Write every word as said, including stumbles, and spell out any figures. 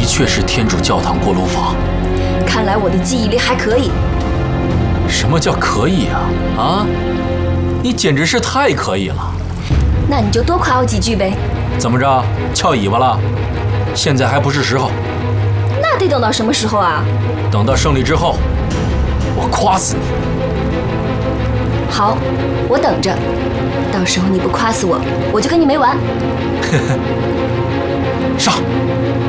的确是天主教堂锅炉房。 看来我的记忆力还可以。 什么叫可以啊？啊，你简直是太可以了。 那你就多夸我几句呗。 怎么着，翘尾巴了？现在还不是时候。 那得等到什么时候啊？ 等到胜利之后，我夸死你。 好，我等着。到时候你不夸死我，我就跟你没完。 上。